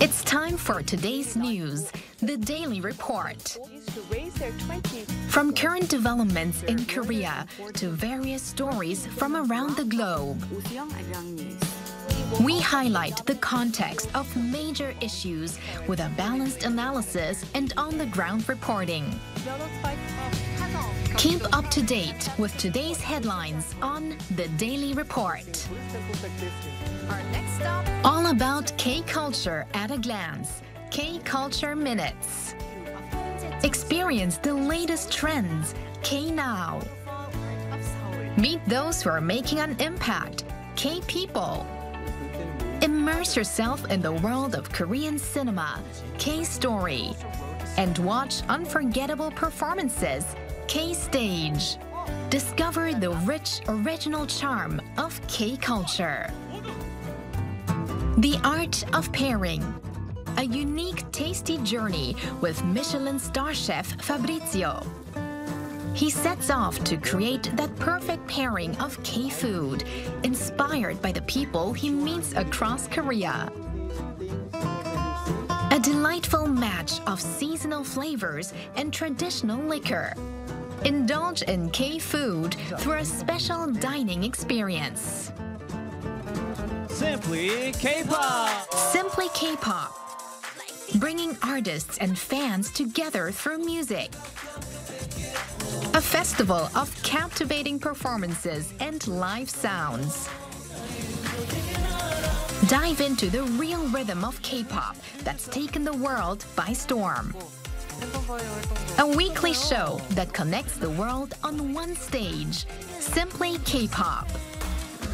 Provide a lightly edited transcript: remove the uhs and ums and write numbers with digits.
It's time for today's news, the Daily Report. From current developments in Korea to various stories from around the globe, we highlight the context of major issues with a balanced analysis and on-the-ground reporting. Keep up to date with today's headlines on the Daily Report. Our next stop, all about K-culture at a glance. K-culture minutes. Experience the latest trends. K-now. Meet those who are making an impact. K-people. Immerse yourself in the world of Korean cinema. K-story. And watch unforgettable performances. K-stage. Discover the rich original charm of K-culture. The Art of Pairing. A unique tasty journey with Michelin star chef Fabrizio. He sets off to create that perfect pairing of K-food, inspired by the people he meets across Korea. A delightful match of seasonal flavors and traditional liquor. Indulge in K-food through a special dining experience. Simply K-pop! Simply K-pop. Bringing artists and fans together through music. A festival of captivating performances and live sounds. Dive into the real rhythm of K-pop that's taken the world by storm. A weekly show that connects the world on one stage. Simply K-pop.